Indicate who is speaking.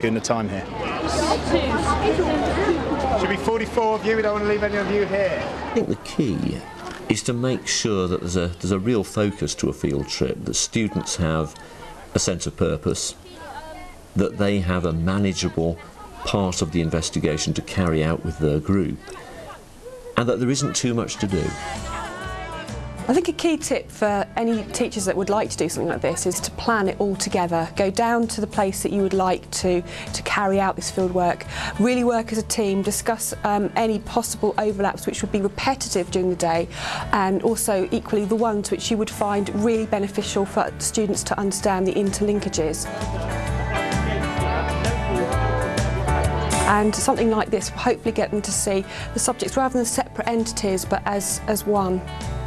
Speaker 1: in the time here? Should be 44 of you, we don't want to leave any of you here.
Speaker 2: I think the key is to make sure that there's a real focus to a field trip, that students have a sense of purpose, that they have a manageable part of the investigation to carry out with their group, and that there isn't too much to do.
Speaker 3: I think a key tip for any teachers that would like to do something like this is to plan it all together. Go down to the place that you would like to carry out this field work, really work as a team, discuss any possible overlaps which would be repetitive during the day, and also equally the ones which you would find really beneficial for students to understand the interlinkages. And something like this will hopefully get them to see the subjects rather than separate entities but as one.